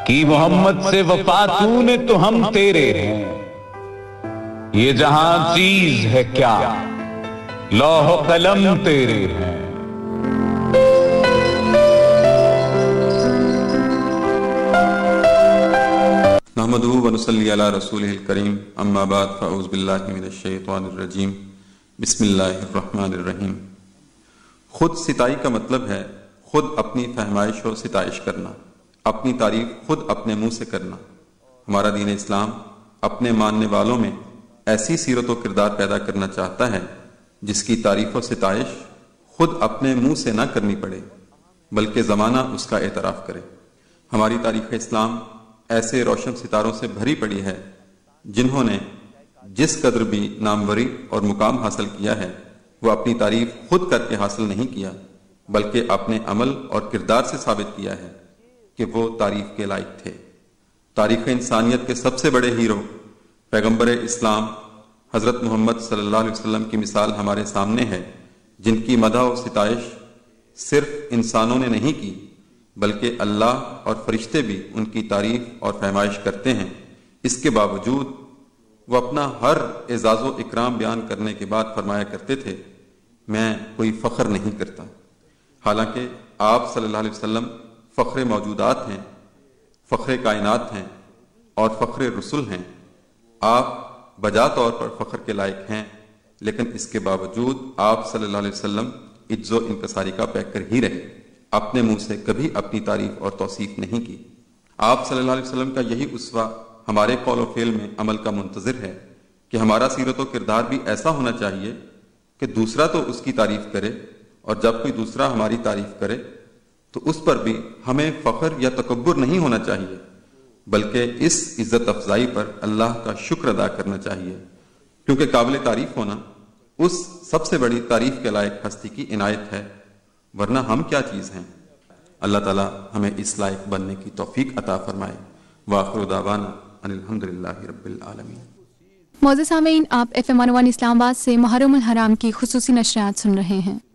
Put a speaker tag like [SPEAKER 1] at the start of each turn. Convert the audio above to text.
[SPEAKER 1] کی محمد سے وفا تو نے تو ہم تیرے ہیں، یہ جہاں چیز ہے کیا لوح و قلم تیرے ہیں۔
[SPEAKER 2] نحمدہ و نصلی علی رسولہ الکریم، اما بعد فاعوذ باللہ من الشیطان الرجیم، بسم اللہ الرحمن الرحیم۔ خود ستائی کا مطلب ہے خود اپنی فہمائش و ستائش کرنا، اپنی تعریف خود اپنے منہ سے کرنا۔ ہمارا دین اسلام اپنے ماننے والوں میں ایسی سیرت و کردار پیدا کرنا چاہتا ہے جس کی تعریف و ستائش خود اپنے منہ سے نہ کرنی پڑے بلکہ زمانہ اس کا اعتراف کرے۔ ہماری تاریخ اسلام ایسے روشن ستاروں سے بھری پڑی ہے جنہوں نے جس قدر بھی ناموری اور مقام حاصل کیا ہے وہ اپنی تعریف خود کر کے حاصل نہیں کیا بلکہ اپنے عمل اور کردار سے ثابت کیا ہے کہ وہ تعریف کے لائق تھے۔ تاریخ انسانیت کے سب سے بڑے ہیرو پیغمبر اسلام حضرت محمد صلی اللہ علیہ وسلم کی مثال ہمارے سامنے ہے، جن کی مدح و ستائش صرف انسانوں نے نہیں کی بلکہ اللہ اور فرشتے بھی ان کی تعریف اور فہمائش کرتے ہیں۔ اس کے باوجود وہ اپنا ہر اعزاز و اکرام بیان کرنے کے بعد فرمایا کرتے تھے، میں کوئی فخر نہیں کرتا۔ حالانکہ آپ صلی اللہ علیہ وسلم فخر موجودات ہیں، فخر کائنات ہیں اور فخر رسول ہیں۔ آپ بجا طور پر فخر کے لائق ہیں، لیکن اس کے باوجود آپ صلی اللہ علیہ وسلم عجز و انکساری کا پیکر ہی رہے، اپنے منہ سے کبھی اپنی تعریف اور توصیف نہیں کی۔ آپ صلی اللہ علیہ وسلم کا یہی اسوہ ہمارے قول و فعل میں عمل کا منتظر ہے کہ ہمارا سیرت و کردار بھی ایسا ہونا چاہیے کہ دوسرا تو اس کی تعریف کرے، اور جب کوئی دوسرا ہماری تعریف کرے تو اس پر بھی ہمیں فخر یا تکبر نہیں ہونا چاہیے بلکہ اس عزت افزائی پر اللہ کا شکر ادا کرنا چاہیے، کیونکہ قابل تعریف ہونا اس سب سے بڑی تعریف کے لائق ہستی کی عنایت ہے، ورنہ ہم کیا چیز ہیں۔ اللہ تعالی ہمیں اس لائق بننے کی توفیق عطا فرمائے۔ وآخر دعوانا ان الحمدللہ رب العالمین۔
[SPEAKER 3] معزز سامعین، آپ FM 101 اسلام آباد سے محرم الحرام کی خصوصی نشریات سن رہے ہیں۔